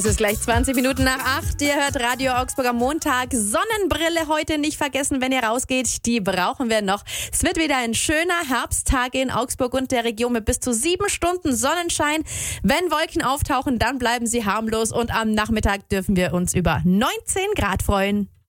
Es ist gleich 20 Minuten nach 8. Ihr hört Radio Augsburg am Montag. Sonnenbrille heute nicht vergessen, wenn ihr rausgeht. Die brauchen wir noch. Es wird wieder ein schöner Herbsttag in Augsburg und der Region mit bis zu 7 Stunden Sonnenschein. Wenn Wolken auftauchen, dann bleiben sie harmlos und am Nachmittag dürfen wir uns über 19 Grad freuen.